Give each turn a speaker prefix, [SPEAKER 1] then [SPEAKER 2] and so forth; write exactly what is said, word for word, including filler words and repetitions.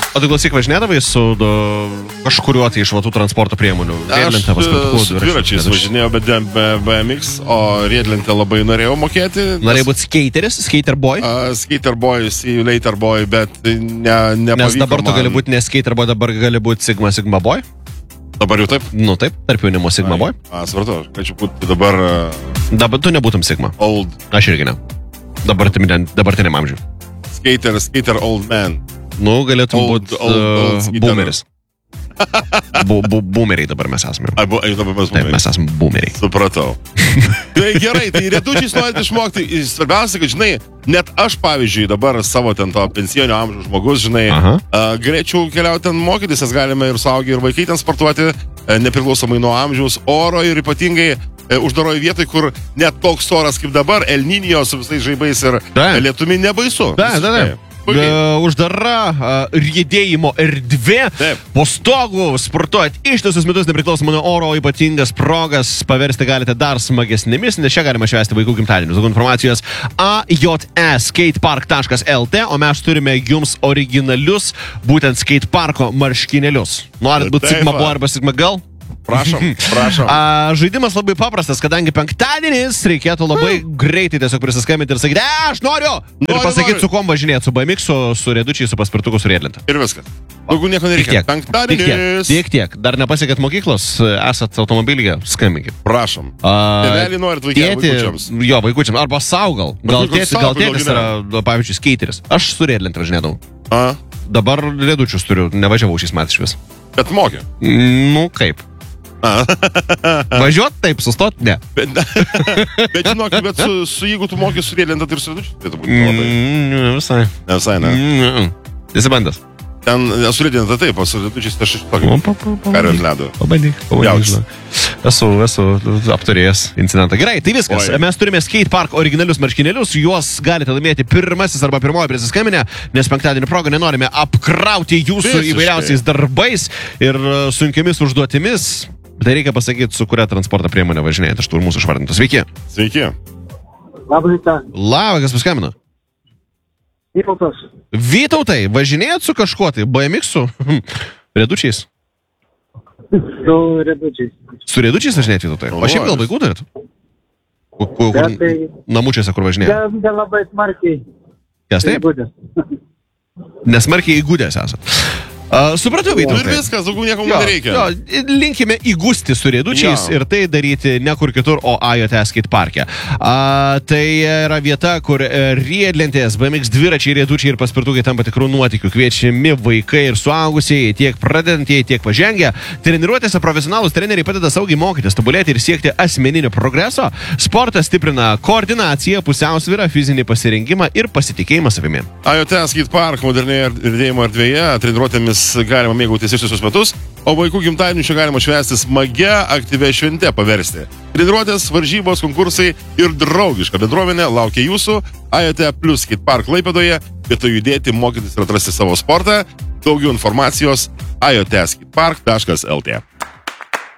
[SPEAKER 1] O tu klausyk važinėdavai su do, kažkuriuo tai iš vatų transporto priemonių?
[SPEAKER 2] Aš su dviračiais važinėjau, bet be B M X, o riedlentę labai norėjau mokėti.
[SPEAKER 1] Norėjai būti skateris, skater boy?
[SPEAKER 2] Uh, skater boy, see you later boy, bet ne, nepavyko.
[SPEAKER 1] Nes dabar tu man... gali būti ne skater boy, dabar gali būti Sigma Sigma boy?
[SPEAKER 2] Dabar jau taip?
[SPEAKER 1] Nu taip, tarp jaunimo Sigma boy.
[SPEAKER 2] A, svartu, aš galėčiau būti dabar... Uh,
[SPEAKER 1] dabar tu nebūtum Sigma.
[SPEAKER 2] Old.
[SPEAKER 1] Aš irgi ne. Dabartiniam amžiui.
[SPEAKER 2] Skater, skater old man.
[SPEAKER 1] Nu, galėtum būti uh, boomeris. Bu, bu, boomeriai dabar mes esame.
[SPEAKER 2] A, bu, dabar mes,
[SPEAKER 1] Taip, mes esame boomeriai.
[SPEAKER 2] Supratau. Tai gerai, tai riedučiais norite išmokti. Svarbiausia, kad, žinai, net aš, pavyzdžiui, dabar savo ten to pensinio amžiaus žmogus, žinai, uh, galėčiau keliauti ten mokytis, nes galime ir suaugę, ir vaikai ten sportuoti, nepriklausomai nuo amžiaus, oro ir ypatingai uždaroje vietoje, kur net toks oras kaip dabar, El Niño su visais žaibais ir da. Lietumi nebaisu.
[SPEAKER 1] Da, da, da. Uh, uždara uh, riedėjimo erdvė. Taip. Po stogu sportuojat ištisus metus nepriklausomai nuo oro, ypatingas progas paversti galite dar smagesnėmis, nes čia galima švęsti vaikų gimtadienius. Daug informacijos a j e skatepark taškas l t, o mes turime jums originalius būtent skateparko marškinėlius. Norit būti Sigma boy arba Sigma girl?
[SPEAKER 2] Prašom, prašom.
[SPEAKER 1] A, žaidimas labai paprastas, kadangi penktadienis reikėtų labai hmm. greitai tiesiog prisiskambinti ir sakyti, e, aš noriu! noriu ir pasakyti, noriu. Su kuom važinėti, su B M X, su, su riedučiai, su paspirtuku, su riedlente.
[SPEAKER 2] Ir viskas. Daugiau nieko nereikia.
[SPEAKER 1] Penktadienis. Tik tiek, tik tiek. Dar nepasiekėt mokyklos, esat automobilyje, skambinkit.
[SPEAKER 2] Prašom. Tėvelį norit vaikučiams.
[SPEAKER 1] Jo, vaikučiams. Arba sau gal. Gal tėtis, gal tėtis yra, pavyzdžiui, skateris. Aš su riedlente važinėdavau.
[SPEAKER 2] A?
[SPEAKER 1] Dabar riedučius turiu, nevažiavau šiais metais iš vis.
[SPEAKER 2] Bet mokė.
[SPEAKER 1] Nu, kaip? Važiuot taip, sustot, ne.
[SPEAKER 2] Bet, bet žinok, bet su, su, jeigu tu mokė su riedlente, tai ir su riedučiu, tai tu būtų labai.
[SPEAKER 1] Mm, visai.
[SPEAKER 2] Ne visai, ne.
[SPEAKER 1] Mm, Esi bandęs.
[SPEAKER 2] Ten su riedlente taip, o su riedučiais tai aš iš tokio kario ant ledo.
[SPEAKER 1] Pabandyk, pabandyk. Esu, esu apturėjęs incidentą. Gerai, tai viskas. Oi. Mes turime skatepark originalius marškinėlius, juos galite laimėti pirmasis arba pirmoji prisiskambinę, nes penktadienio progą nenorime apkrauti jūsų Visiškai. Įvairiausiais darbais ir sunkiamis užduotimis. Tai reikia pasakyti, su kuria transporto priemonė važinėjate. Aš turiu mūsų išvardintų. Sveiki.
[SPEAKER 2] Sveiki.
[SPEAKER 3] Labą rytą.
[SPEAKER 1] Labą, kas paskambino?
[SPEAKER 3] Vytautas.
[SPEAKER 1] Vytautai, važinėjat su kažkuo tai? B M X-u? Riedučiais?
[SPEAKER 3] Su riedučiais.
[SPEAKER 1] Su riedučiais važinėjat, Vytautai? O šiaip gal vaikų turit?
[SPEAKER 3] Tai...
[SPEAKER 1] Namučiuose, kur važinėjat?
[SPEAKER 3] Ne labai smarkiai.
[SPEAKER 1] Jas taip? Nesmarkiai įgudęs esat. Uh, supratau, Vytautai.
[SPEAKER 2] Ir viskas, daugiau nieko man nereikia.
[SPEAKER 1] Jo, linkime įgusti su riedučiais jo. Ir tai daryti ne kur kitur, o A J E skateparke. Uh, tai yra vieta, kur riedlentės, B M X dviračiai, riedučiai ir paspirtukai tampa tikrų nuotykių. Kviečiami vaikai ir suaugusieji, tiek pradedantieji, tiek pažengę. Treniruotėse profesionalūs treneriai padeda saugiai mokytis, tobulėti ir siekti asmeninio progreso. Sportas stiprina koordinaciją, pusiausvyrą, fizinį pasirinkimą ir pasitikėjimą savimi.
[SPEAKER 2] A J E skatepark modernėje riedėjimo erdvėje treniruotėmis galima mėgautis ištisus metus, o vaikų gimtadienį čia galima švęsti smagia, aktyvia švente paversti. Treniruotės, varžybos, konkursai ir draugiška bendruomenė laukia jūsų A J E plus skatepark Klaipėdoje, vietoj judėti, mokytis ir atrasti savo sportą. Daugiau informacijos a j e skatepark taškas l t.